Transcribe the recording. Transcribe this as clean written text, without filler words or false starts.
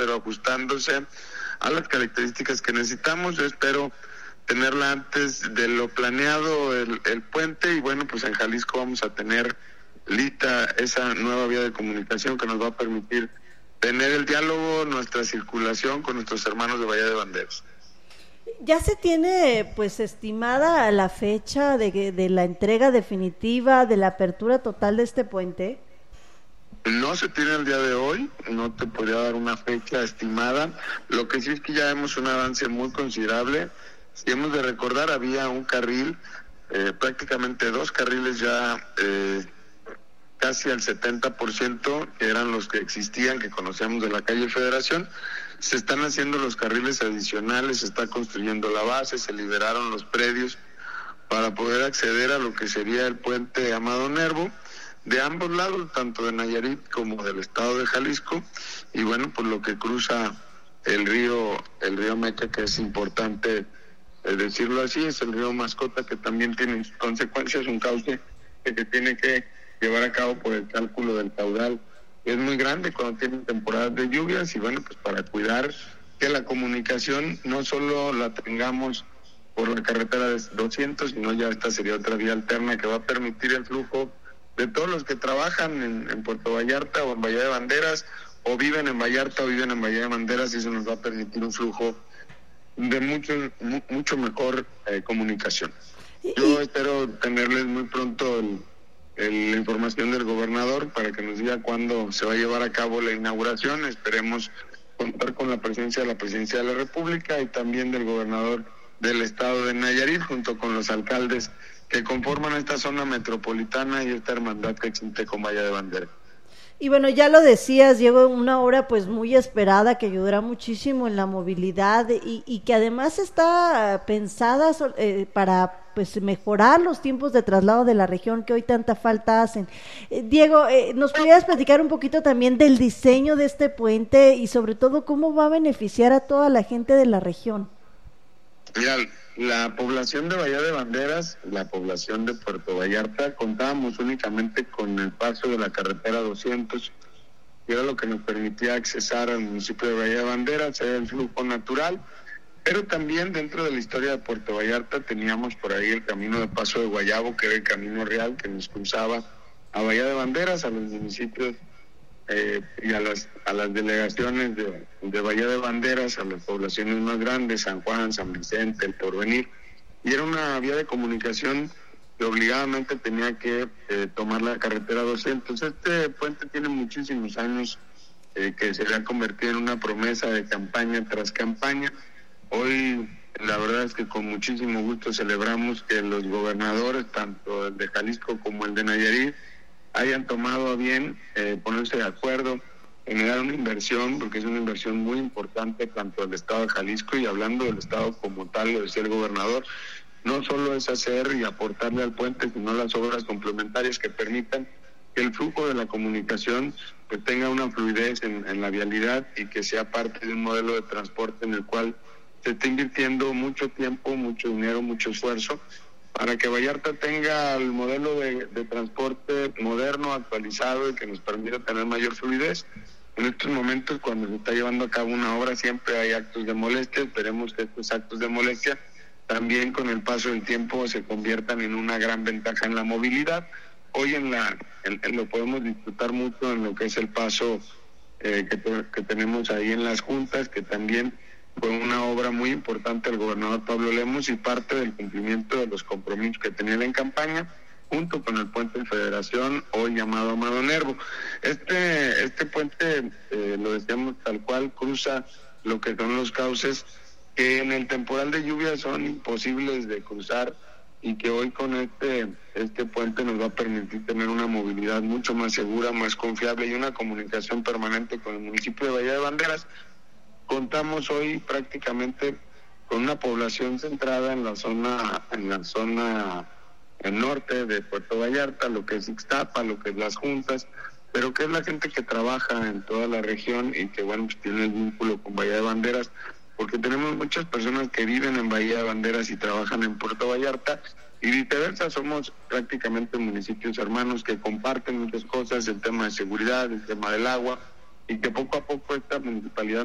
pero ajustándose a las características que necesitamos. Yo espero tenerla antes de lo planeado el puente, y bueno, pues en Jalisco vamos a tener lista esa nueva vía de comunicación que nos va a permitir tener el diálogo, nuestra circulación con nuestros hermanos de Bahía de Banderas. ¿Ya se tiene pues estimada la fecha de la entrega definitiva, de la apertura total de este puente? No se tiene el día de hoy, no te podría dar una fecha estimada. Lo que sí es que ya vemos un avance muy considerable. Si hemos de recordar, había un carril, prácticamente 2 carriles ya, casi al 70%, que eran los que existían, que conocíamos de la calle Federación. Se están haciendo los carriles adicionales, se está construyendo la base, se liberaron los predios para poder acceder a lo que sería el puente Amado Nervo, de ambos lados, tanto de Nayarit como del estado de Jalisco, y bueno, pues lo que cruza el río Meca, que es importante decirlo así, es el río Mascota, que también tiene consecuencias, un cauce que se tiene que llevar a cabo por el cálculo del caudal. Es muy grande cuando tienen temporadas de lluvias, y bueno, pues para cuidar que la comunicación no solo la tengamos por la carretera de 200, sino ya esta sería otra vía alterna que va a permitir el flujo de todos los que trabajan en Puerto Vallarta o en Bahía de Banderas, o viven en Vallarta o viven en Bahía de Banderas, y eso nos va a permitir un flujo de mucho mejor comunicación. Yo espero tenerles muy pronto la información del gobernador para que nos diga cuándo se va a llevar a cabo la inauguración. Esperemos contar con la presencia de la Presidencia de la República y también del gobernador del estado de Nayarit, junto con los alcaldes que conforman esta zona metropolitana y esta hermandad que existe con Bahía de Banderas. Y bueno, ya lo decías, Diego, una obra pues muy esperada que ayudará muchísimo en la movilidad y que además está pensada para pues mejorar los tiempos de traslado de la región que hoy tanta falta hacen. Diego, ¿nos pudieras platicar un poquito también del diseño de este puente y sobre todo cómo va a beneficiar a toda la gente de la región? Mira, la población de Bahía de Banderas, la población de Puerto Vallarta, contábamos únicamente con el paso de la carretera 200, que era lo que nos permitía accesar al municipio de Bahía de Banderas, era el flujo natural, pero también dentro de la historia de Puerto Vallarta teníamos por ahí el camino de Paso de Guayabo, que era el camino real que nos cruzaba a Bahía de Banderas, a los municipios y a las delegaciones de Bahía de Banderas, a las poblaciones más grandes, San Juan, San Vicente, El Porvenir, y era una vía de comunicación que obligadamente tenía que tomar la carretera 200. Este puente tiene muchísimos años que se ha convertido en una promesa de campaña tras campaña. Hoy la verdad es que con muchísimo gusto celebramos que los gobernadores, tanto el de Jalisco como el de Nayarit, hayan tomado a bien ponerse de acuerdo, generar una inversión, porque es una inversión muy importante tanto del estado de Jalisco, y hablando del estado como tal, lo decía el gobernador, no solo es hacer y aportarle al puente, sino las obras complementarias que permitan que el flujo de la comunicación pues tenga una fluidez en la vialidad y que sea parte de un modelo de transporte en el cual se está invirtiendo mucho tiempo, mucho dinero, mucho esfuerzo, para que Vallarta tenga el modelo de transporte moderno, actualizado y que nos permita tener mayor fluidez. En estos momentos, cuando se está llevando a cabo una obra, siempre hay actos de molestia. Esperemos que estos actos de molestia también con el paso del tiempo se conviertan en una gran ventaja en la movilidad. Hoy lo podemos disfrutar mucho en lo que es el paso que tenemos ahí en Las Juntas, que también fue una obra muy importante del gobernador Pablo Lemos y parte del cumplimiento de los compromisos que tenía en campaña, junto con el puente de Federación, hoy llamado Amado Nervo. Este puente, lo decíamos tal cual, cruza lo que son los cauces que en el temporal de lluvia son imposibles de cruzar, y que hoy con este puente nos va a permitir tener una movilidad mucho más segura, más confiable y una comunicación permanente con el municipio de Bahía de Banderas. Contamos hoy prácticamente con una población centrada en la zona norte de Puerto Vallarta, lo que es Ixtapa, lo que es Las Juntas, pero que es la gente que trabaja en toda la región y que bueno, pues tiene el vínculo con Bahía de Banderas, porque tenemos muchas personas que viven en Bahía de Banderas y trabajan en Puerto Vallarta, y viceversa, somos prácticamente municipios hermanos que comparten muchas cosas, el tema de seguridad, el tema del agua, y que poco a poco esta municipalidad